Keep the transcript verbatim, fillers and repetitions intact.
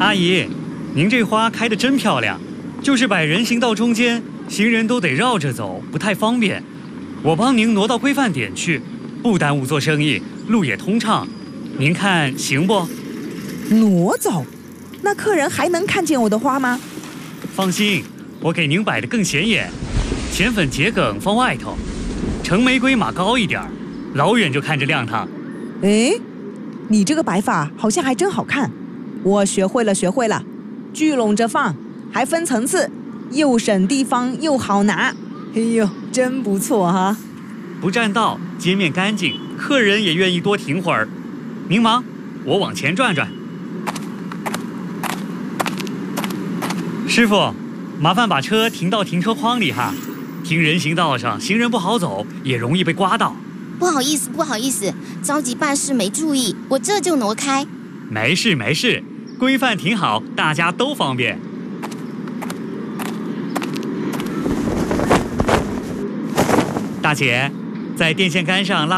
阿姨，您这花开得真漂亮，就是摆人行道中间，行人都得绕着走，不太方便。我帮您挪到规范点去，不耽误做生意，路也通畅。您看行不？ 挪走？那客人还能看见我的花吗？ 放心，我给您摆得更显眼，浅粉桔梗放外头，橙玫瑰码高一点，老远就看着亮堂。 哎，你这个摆法好像还真好看，我学会了，学会了。聚拢着放，还分层次，又省地方又好拿。哎呦，真不错哈！ 不占道，街面干净，客人也愿意多停会儿。您忙，我往前转转。师傅，麻烦把车停到停车框里哈。停人行道上，行人不好走，也容易被刮到。 不好意思，不好意思，着急办事没注意，我这就挪开。 没事没事，规范停好，大家都方便。大姐，在电线杆上拉。